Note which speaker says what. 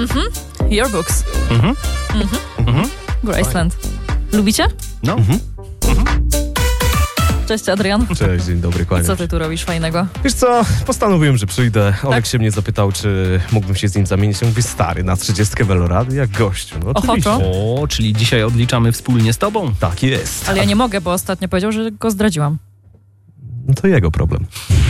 Speaker 1: Your Books. Graceland. Lubicie?
Speaker 2: No.
Speaker 1: Cześć, Adrian.
Speaker 3: Cześć, dzień dobry, kłaniam.
Speaker 1: Co ty tu robisz fajnego?
Speaker 3: Wiesz co, postanowiłem, że przyjdę. Olek się mnie zapytał, czy mógłbym się z nim zamienić. Ja mówię, stary, na 30 Velorady, jak gościu. No oczywiście.
Speaker 1: Ochoczo.
Speaker 2: O, czyli dzisiaj odliczamy wspólnie z tobą.
Speaker 3: Tak jest.
Speaker 1: Ale ja nie mogę, bo ostatnio powiedział, że go zdradziłam.
Speaker 3: No to jego problem.